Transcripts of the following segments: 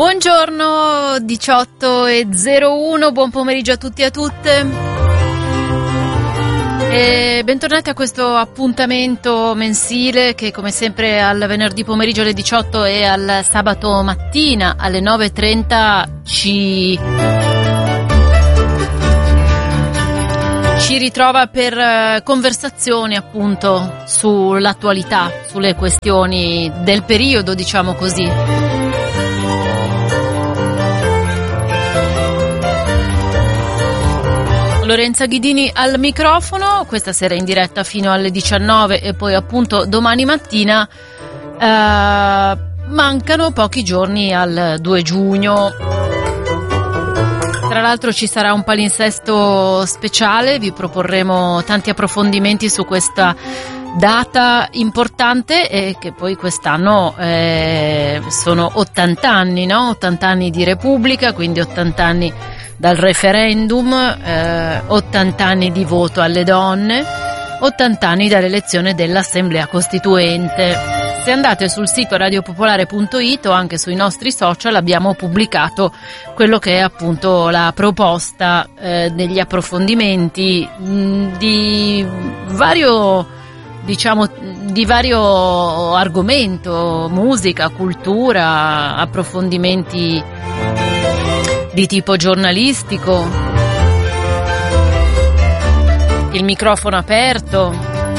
Buongiorno, 18:01, buon pomeriggio a tutti e a tutte. E bentornati a questo appuntamento mensile che come sempre al venerdì pomeriggio alle 18 e al sabato mattina alle 9:30 ci ritrova per conversazioni appunto sull'attualità, sulle questioni del periodo, diciamo così. Lorenza Ghidini al microfono, questa sera in diretta fino alle 19 e poi appunto domani mattina. Mancano pochi giorni al 2 giugno. Tra l'altro ci sarà un palinsesto speciale, vi proporremo tanti approfondimenti su questa data importante e che poi quest'anno sono 80 anni, no? 80 anni di Repubblica, quindi 80 anni dal referendum, 80 anni di voto alle donne, 80 anni dall'elezione dell'Assemblea Costituente. Se andate sul sito radiopopolare.it o anche sui nostri social abbiamo pubblicato quello che è appunto la proposta degli approfondimenti di vario argomento, musica, cultura, approfondimenti di tipo giornalistico, il microfono aperto.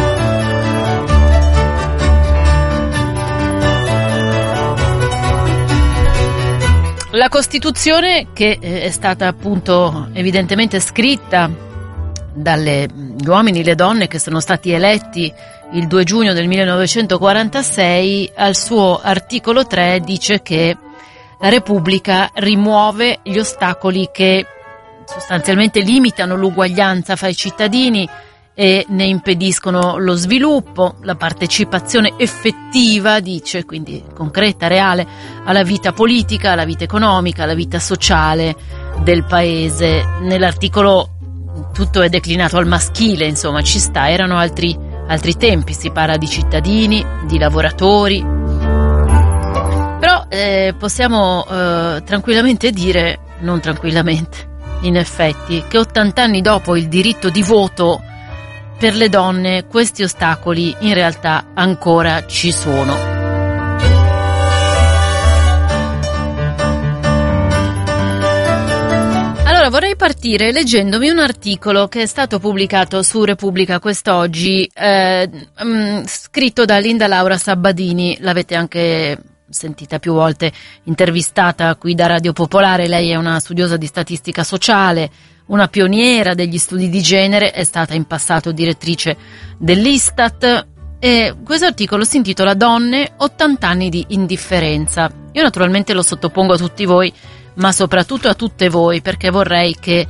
La Costituzione, che è stata appunto evidentemente scritta dagli uomini e le donne che sono stati eletti il 2 giugno del 1946, al suo articolo 3 dice che la Repubblica rimuove gli ostacoli che sostanzialmente limitano l'uguaglianza fra i cittadini e ne impediscono lo sviluppo, la partecipazione effettiva, dice, quindi concreta, reale, alla vita politica, alla vita economica, alla vita sociale del paese. Nell'articolo tutto è declinato al maschile, insomma, ci sta, erano altri tempi, si parla di cittadini, di lavoratori. Però possiamo tranquillamente dire, non tranquillamente, in effetti, che 80 anni dopo il diritto di voto per le donne questi ostacoli in realtà ancora ci sono. Allora vorrei partire leggendomi un articolo che è stato pubblicato su Repubblica quest'oggi, scritto da Linda Laura Sabbadini, l'avete anche sentita più volte intervistata qui da Radio Popolare. Lei è una studiosa di statistica sociale, una pioniera degli studi di genere, è stata in passato direttrice dell'Istat e questo articolo si intitola Donne, 80 anni di indifferenza. Io naturalmente lo sottopongo a tutti voi, ma soprattutto a tutte voi, perché vorrei che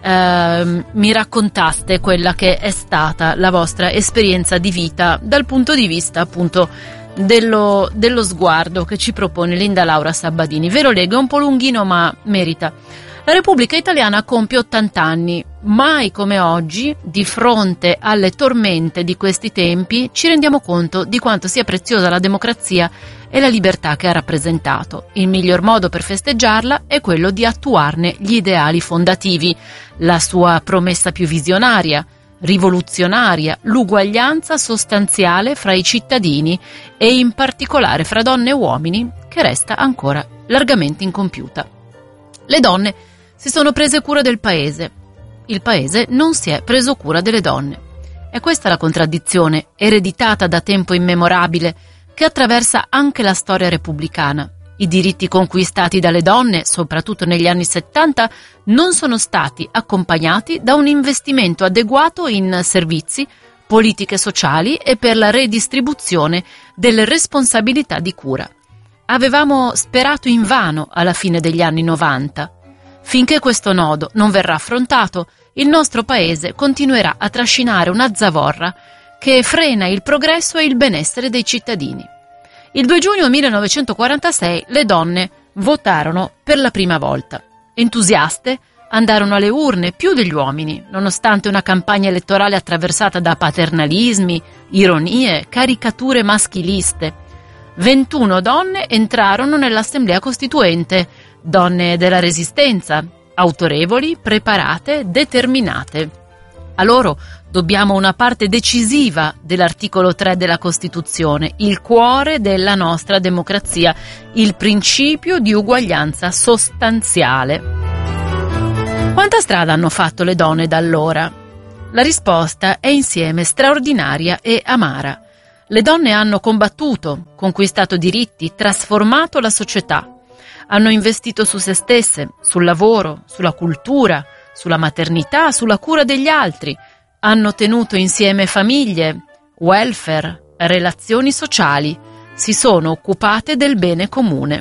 mi raccontaste quella che è stata la vostra esperienza di vita dal punto di vista appunto dello sguardo che ci propone Linda Laura Sabbadini. Ve lo leggo, è un po' lunghino ma merita. La Repubblica Italiana compie 80 anni. Mai come oggi, di fronte alle tormente di questi tempi, ci rendiamo conto di quanto sia preziosa la democrazia e la libertà che ha rappresentato. Il miglior modo per festeggiarla è quello di attuarne gli ideali fondativi, la sua promessa più visionaria, rivoluzionaria, l'uguaglianza sostanziale fra i cittadini e in particolare fra donne e uomini, che resta ancora largamente incompiuta. Le donne si sono prese cura del paese, il paese non si è preso cura delle donne. È questa la contraddizione, ereditata da tempo immemorabile, che attraversa anche la storia repubblicana. I diritti conquistati dalle donne, soprattutto negli anni 70, non sono stati accompagnati da un investimento adeguato in servizi, politiche sociali e per la redistribuzione delle responsabilità di cura. Avevamo sperato invano alla fine degli anni 90. Finché questo nodo non verrà affrontato, il nostro paese continuerà a trascinare una zavorra che frena il progresso e il benessere dei cittadini. Il 2 giugno 1946 le donne votarono per la prima volta. Entusiaste, andarono alle urne più degli uomini, nonostante una campagna elettorale attraversata da paternalismi, ironie, caricature maschiliste. 21 donne entrarono nell'Assemblea Costituente, donne della Resistenza, autorevoli, preparate, determinate. A loro dobbiamo una parte decisiva dell'articolo 3 della Costituzione, il cuore della nostra democrazia, il principio di uguaglianza sostanziale. Quanta strada hanno fatto le donne da allora? La risposta è insieme straordinaria e amara. Le donne hanno combattuto, conquistato diritti, trasformato la società. Hanno investito su se stesse, sul lavoro, sulla cultura, sulla maternità, sulla cura degli altri. Hanno tenuto insieme famiglie, welfare, relazioni sociali. Si sono occupate del bene comune.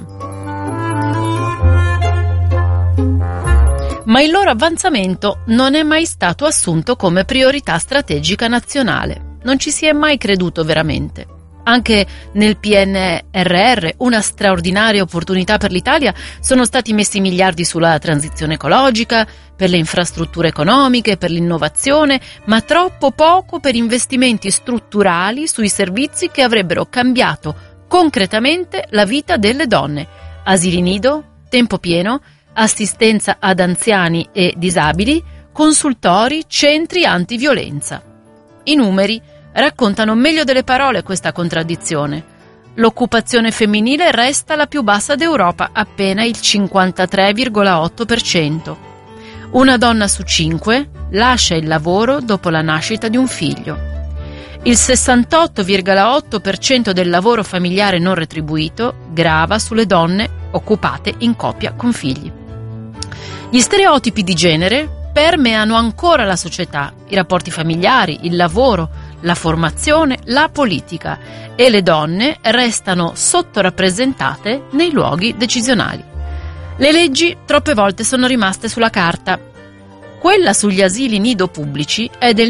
Ma il loro avanzamento non è mai stato assunto come priorità strategica nazionale. Non ci si è mai creduto veramente. Anche nel PNRR, una straordinaria opportunità per l'Italia, sono stati messi miliardi sulla transizione ecologica, per le infrastrutture economiche, per l'innovazione, ma troppo poco per investimenti strutturali sui servizi che avrebbero cambiato concretamente la vita delle donne. Asili nido, tempo pieno, assistenza ad anziani e disabili, consultori, centri antiviolenza. I numeri raccontano meglio delle parole questa contraddizione. L'occupazione femminile resta la più bassa d'Europa, appena il 53,8%. Una donna su 5 lascia il lavoro dopo la nascita di un figlio. Il 68,8% del lavoro familiare non retribuito grava sulle donne occupate in coppia con figli. Gli stereotipi di genere permeano ancora la società, i rapporti familiari, il lavoro, la formazione, la politica, e le donne restano sottorappresentate nei luoghi decisionali. Le leggi troppe volte sono rimaste sulla carta. Quella sugli asili nido pubblici è del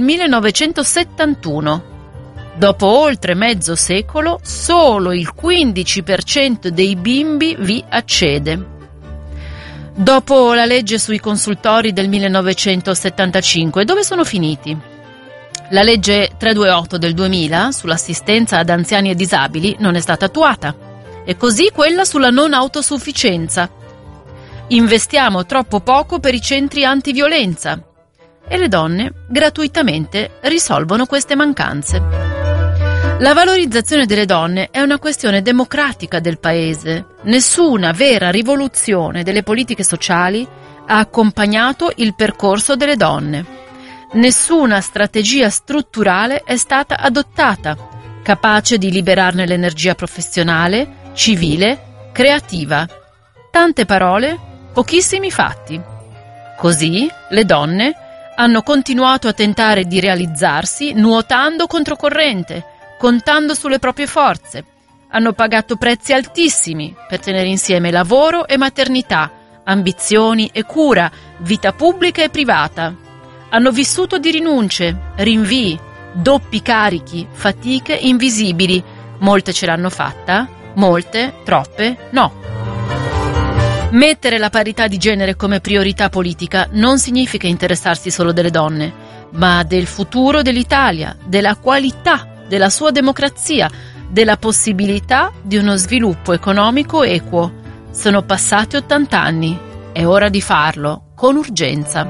1971. Dopo oltre mezzo secolo, solo il 15% dei bimbi vi accede. Dopo la legge sui consultori del 1975, dove sono finiti? La legge 328 del 2000 sull'assistenza ad anziani e disabili non è stata attuata, e così quella sulla non autosufficienza. Investiamo troppo poco per i centri antiviolenza e le donne gratuitamente risolvono queste mancanze. La valorizzazione delle donne è una questione democratica del Paese. Nessuna vera rivoluzione delle politiche sociali ha accompagnato il percorso delle donne. Nessuna strategia strutturale è stata adottata, capace di liberarne l'energia professionale, civile, creativa. Tante parole, pochissimi fatti. Così le donne hanno continuato a tentare di realizzarsi nuotando controcorrente, contando sulle proprie forze. Hanno pagato prezzi altissimi per tenere insieme lavoro e maternità, ambizioni e cura, vita pubblica e privata. Hanno vissuto di rinunce, rinvii, doppi carichi, fatiche invisibili. Molte ce l'hanno fatta, molte, troppe, no. Mettere la parità di genere come priorità politica non significa interessarsi solo delle donne, ma del futuro dell'Italia, della qualità della sua democrazia, della possibilità di uno sviluppo economico equo. Sono passati 80 anni, è ora di farlo, con urgenza.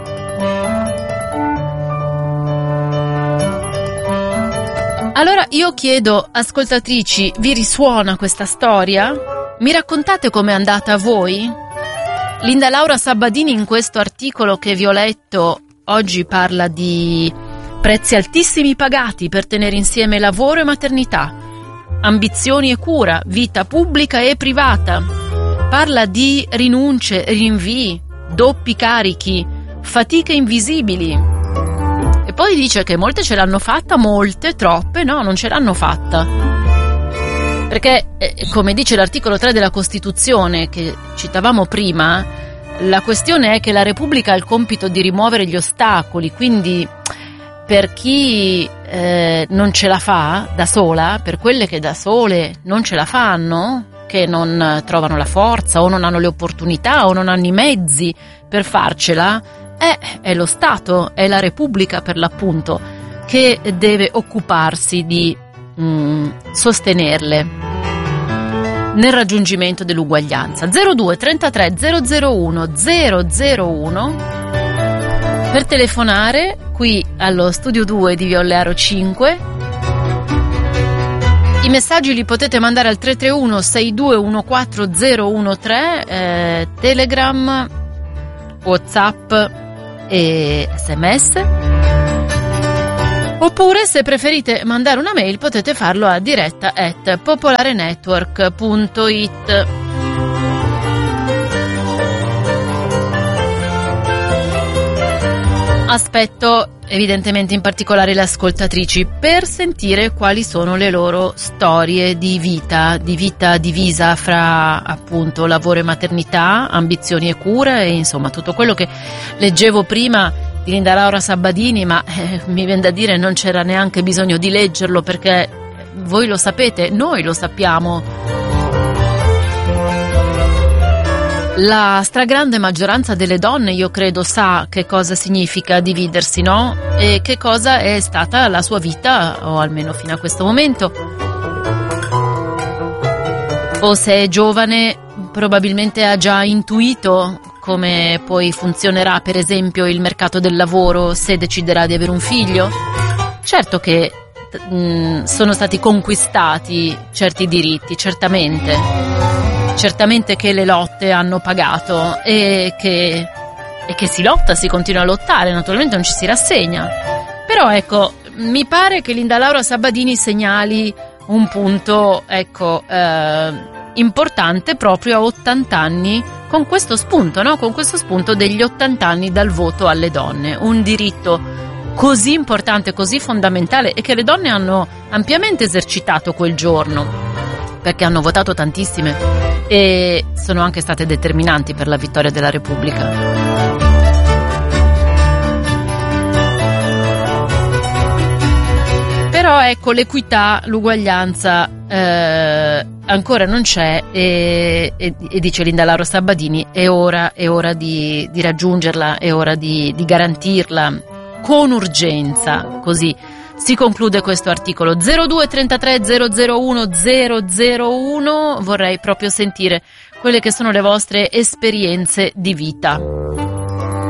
Allora io chiedo, ascoltatrici, vi risuona questa storia? Mi raccontate com'è andata a voi? Linda Laura Sabbadini in questo articolo che vi ho letto oggi parla di prezzi altissimi pagati per tenere insieme lavoro e maternità, ambizioni e cura, vita pubblica e privata. Parla di rinunce, rinvii, doppi carichi, fatiche invisibili. E poi dice che molte ce l'hanno fatta, molte, troppe, no, non ce l'hanno fatta. Perché, come dice l'articolo 3 della Costituzione, che citavamo prima, la questione è che la Repubblica ha il compito di rimuovere gli ostacoli, quindi per chi non ce la fa da sola, per quelle che da sole non ce la fanno, che non trovano la forza o non hanno le opportunità o non hanno i mezzi per farcela, è lo Stato, è la Repubblica per l'appunto che deve occuparsi di sostenerle. nel raggiungimento dell'uguaglianza. 02 33 001 001 per telefonare qui allo studio 2 di Via Ollearo 5. I messaggi li potete mandare al 331 6214013, Telegram, WhatsApp e SMS. Oppure, se preferite mandare una mail, potete farlo a diretta@popolarenetwork.it. Aspetto evidentemente in particolare le ascoltatrici per sentire quali sono le loro storie di vita divisa fra appunto lavoro e maternità, ambizioni e cura, e insomma tutto quello che leggevo prima di Linda Laura Sabbadini, ma mi viene da dire non c'era neanche bisogno di leggerlo, perché voi lo sapete, noi lo sappiamo. La stragrande maggioranza delle donne, io credo, sa che cosa significa dividersi, no? E che cosa è stata la sua vita, o almeno fino a questo momento. O se è giovane, probabilmente ha già intuito come poi funzionerà, per esempio, il mercato del lavoro se deciderà di avere un figlio. Certo che sono stati conquistati certi diritti, certamente che le lotte hanno pagato e che si lotta, si continua a lottare, naturalmente non ci si rassegna. Però ecco, mi pare che Linda Laura Sabbadini segnali un punto, ecco, importante proprio a 80 anni, con questo spunto, no? Con questo spunto degli 80 anni dal voto alle donne, un diritto così importante, così fondamentale, e che le donne hanno ampiamente esercitato quel giorno, perché hanno votato tantissime e sono anche state determinanti per la vittoria della Repubblica. Però ecco, l'equità, l'uguaglianza ancora non c'è, e dice Linda Laura Sabbadini, è ora di raggiungerla, è ora di garantirla con urgenza. Così si conclude questo articolo. 02 33 001 001. Vorrei proprio sentire quelle che sono le vostre esperienze di vita.